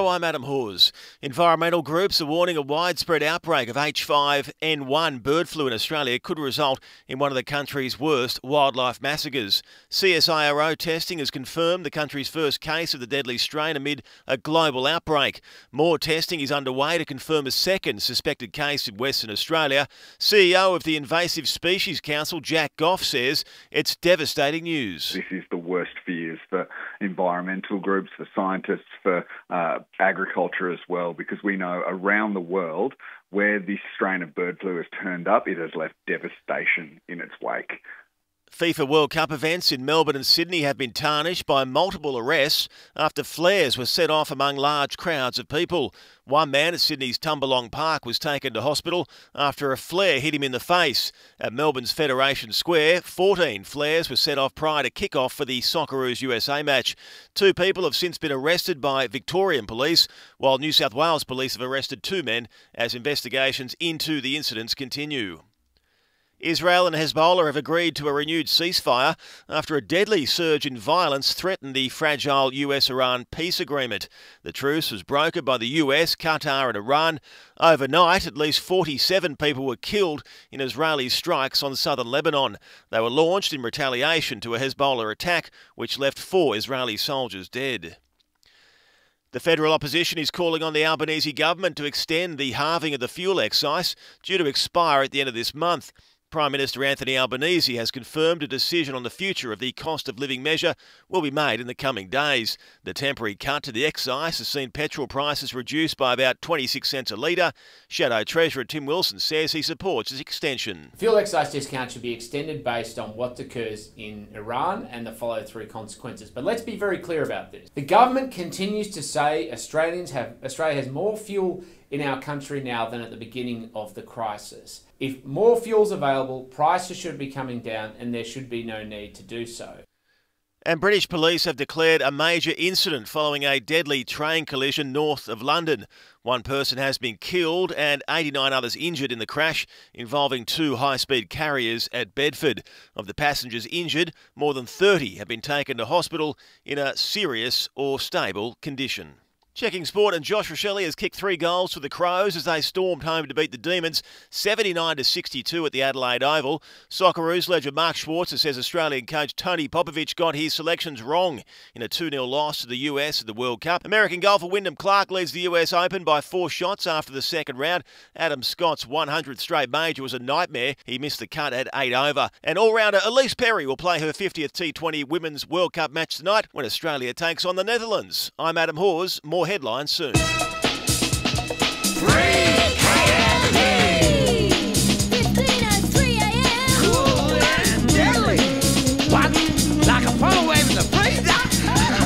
Hello, I'm Adam Hawes. Environmental groups are warning a widespread outbreak of H5N1 bird flu in Australia could result in one of the country's worst wildlife massacres. CSIRO testing has confirmed the country's first case of the deadly strain amid a global outbreak. More testing is underway to confirm a second suspected case in Western Australia. CEO of the Invasive Species Council, Jack Goff, says it's devastating news. This is the worst fears for environmental groups, for scientists, for agriculture as well, because we know around the world where this strain of bird flu has turned up, it has left devastation in its wake. FIFA World Cup events in Melbourne and Sydney have been tarnished by multiple arrests after flares were set off among large crowds of people. One man at Sydney's Tumbalong Park was taken to hospital after a flare hit him in the face. At Melbourne's Federation Square, 14 flares were set off prior to kick-off for the Socceroos USA match. 2 people have since been arrested by Victorian police, while New South Wales police have arrested 2 men as investigations into the incidents continue. Israel and Hezbollah have agreed to a renewed ceasefire after a deadly surge in violence threatened the fragile US-Iran peace agreement. The truce was brokered by the US, Qatar and Iran. Overnight, at least 47 people were killed in Israeli strikes on southern Lebanon. They were launched in retaliation to a Hezbollah attack, which left 4 Israeli soldiers dead. The federal opposition is calling on the Albanese government to extend the halving of the fuel excise, due to expire at the end of this month. Prime Minister Anthony Albanese has confirmed a decision on the future of the cost of living measure will be made in the coming days. The temporary cut to the excise has seen petrol prices reduced by about 26 cents a litre. Shadow Treasurer Tim Wilson says he supports this extension. Fuel excise discount should be extended based on what occurs in Iran and the follow-through consequences. But let's be very clear about this. The government continues to say Australia has more fuel in our country now than at the beginning of the crisis. If more fuel's available, prices should be coming down and there should be no need to do so. And British police have declared a major incident following a deadly train collision north of London. 1 person has been killed and 89 others injured in the crash involving 2 high-speed carriers at Bedford. Of the passengers injured, more than 30 have been taken to hospital in a serious or stable condition. Checking sport, and Josh Rachele has kicked 3 goals for the Crows as they stormed home to beat the Demons 79-62 at the Adelaide Oval. Socceroos legend Mark Schwarzer says Australian coach Tony Popovic got his selections wrong in a 2-0 loss to the US at the World Cup. American golfer Wyndham Clark leads the US Open by 4 shots after the second round. Adam Scott's 100th straight major was a nightmare. He missed the cut at 8 over. And all-rounder Elise Perry will play her 50th T20 Women's World Cup match tonight when Australia takes on the Netherlands. I'm Adam Hawes. More headlines soon.